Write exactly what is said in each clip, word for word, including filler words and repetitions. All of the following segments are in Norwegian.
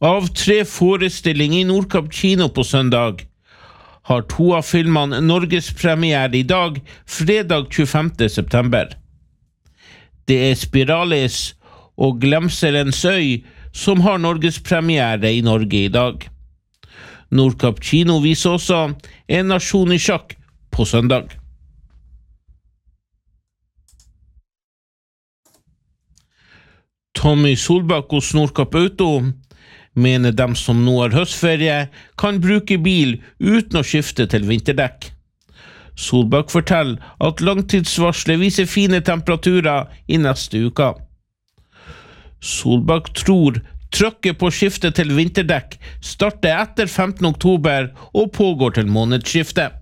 Av tre forestillinger i Nordkapp kino på søndag har to av filmene Norges premiere i dag, fredag tjuefemte september. Det er Spiralis og Glemselens øy som har Norges premiere i Norge i dag. Nordkapp kino viser også En nasjon i sjakk på søndag. Tommy Solbakk hos Nordkapp Auto mener dem som nå har høstferie kan bruke bil uten å skifte til vinterdekk. Solbakk forteller at langtidsvarslet viser fine temperaturer i neste uke. Solbakk tror trykket på skifte til vinterdekk starter etter femtende oktober og pågår til månedsskiftet.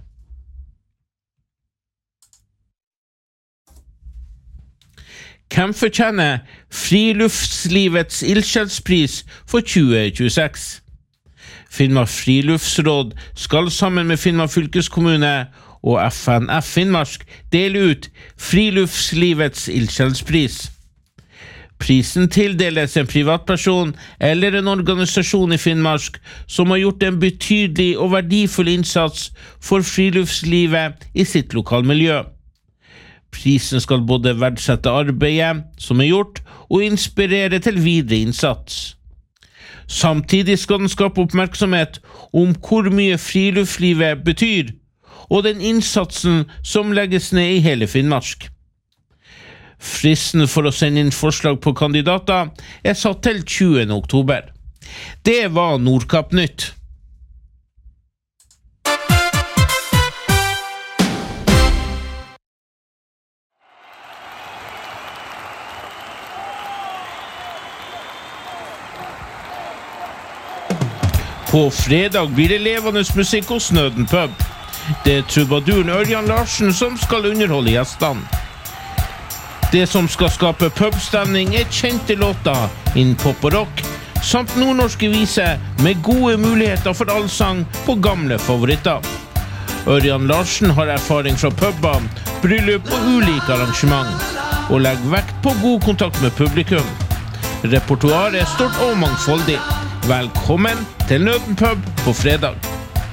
Hvem fortjener Friluftslivets ildsjelspris for tjue tjueseks? Finnmark Friluftsråd skal sammen med Finnmark fylkeskommune og F N F Finnmark dele ut Friluftslivets ildsjelspris. Prisen tildeles en privatperson eller en organisasjon i Finnmark som har gjort en betydelig og verdifull innsats for friluftslivet i sitt lokalmiljø. Prisen skal både verdsette arbeidet som er gjort, og inspirere til videre innsats. Samtidig skal den skape oppmerksomhet om hvor mye friluftslivet betyr, og den innsatsen som legges ned i hele Finnmark. Fristen for å sende inn forslag på kandidater er satt til tjuende oktober. Det var Nordkapp Nytt. På fredag blir det levende musikk hos Nøden pub. Det er trubaduren Ørjan Larsen som skal underholde gjestene. Det som skal skape pubstemning er kjente låter innen pop og rock, samt nordnorske viser med gode muligheter for allsang på gamle favoritter. Ørjan Larsen har erfaring fra puber, bryllup og ulike arrangement, og legger vekt på god kontakt med publikum. Repertoaret er stort og mangfoldig. Velkommen til Nøden pub på fredag.